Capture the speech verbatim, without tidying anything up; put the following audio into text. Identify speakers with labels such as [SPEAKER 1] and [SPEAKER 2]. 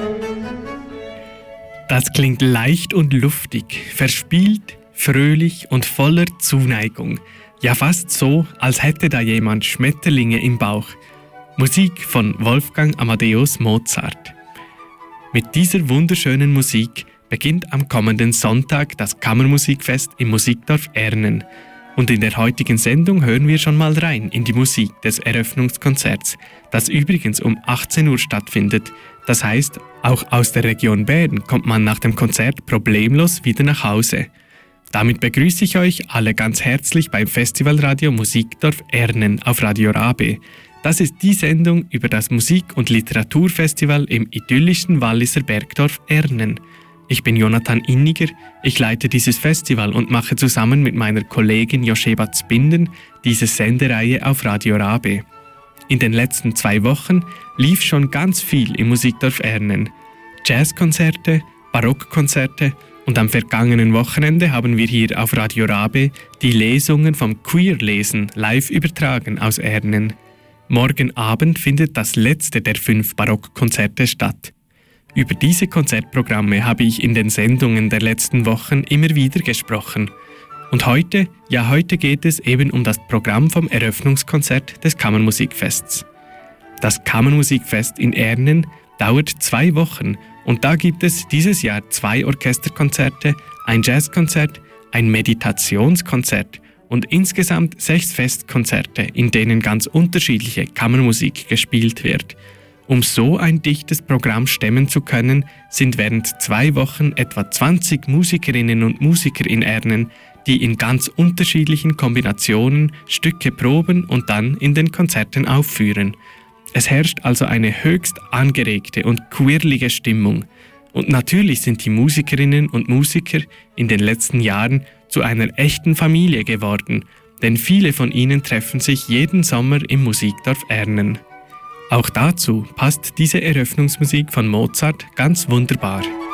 [SPEAKER 1] Das klingt leicht und luftig, verspielt, fröhlich und voller Zuneigung. Ja, fast so, als hätte da jemand Schmetterlinge im Bauch. Musik von Wolfgang Amadeus Mozart. Mit dieser wunderschönen Musik beginnt am kommenden Sonntag das Kammermusikfest im Musikdorf Ernen. Und in der heutigen Sendung hören wir schon mal rein in die Musik des Eröffnungskonzerts, das übrigens um achtzehn Uhr stattfindet. Das heißt, auch aus der Region Bern kommt man nach dem Konzert problemlos wieder nach Hause. Damit begrüße ich euch alle ganz herzlich beim Festivalradio Musikdorf Ernen auf Radio Rabe. Das ist die Sendung über das Musik- und Literaturfestival im idyllischen Walliser Bergdorf Ernen. Ich bin Jonathan Inniger, ich leite dieses Festival und mache zusammen mit meiner Kollegin Josheba Zbinden diese Sendereihe auf Radio Rabe. In den letzten zwei Wochen lief schon ganz viel im Musikdorf Ernen. Jazzkonzerte, Barockkonzerte und am vergangenen Wochenende haben wir hier auf Radio Rabe die Lesungen vom Queerlesen live übertragen aus Ernen. Morgen Abend findet das letzte der fünf Barockkonzerte statt. Über diese Konzertprogramme habe ich in den Sendungen der letzten Wochen immer wieder gesprochen. Und heute, ja heute geht es eben um das Programm vom Eröffnungskonzert des Kammermusikfests. Das Kammermusikfest in Ernen dauert zwei Wochen und da gibt es dieses Jahr zwei Orchesterkonzerte, ein Jazzkonzert, ein Meditationskonzert und insgesamt sechs Festkonzerte, in denen ganz unterschiedliche Kammermusik gespielt wird. Um so ein dichtes Programm stemmen zu können, sind während zwei Wochen etwa zwanzig Musikerinnen und Musiker in Ernen, die in ganz unterschiedlichen Kombinationen Stücke proben und dann in den Konzerten aufführen. Es herrscht also eine höchst angeregte und quirlige Stimmung. Und natürlich sind die Musikerinnen und Musiker in den letzten Jahren zu einer echten Familie geworden, denn viele von ihnen treffen sich jeden Sommer im Musikdorf Ernen. Auch dazu passt diese Eröffnungsmusik von Mozart ganz wunderbar.